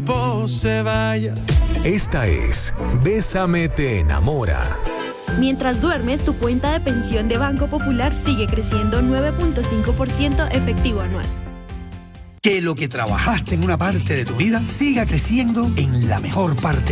tiempo se vaya. Esta es Bésame te enamora. Mientras duermes, tu cuenta de pensión de Banco Popular sigue creciendo 9.5% efectivo anual. Que lo que trabajaste en una parte de tu vida siga creciendo en la mejor parte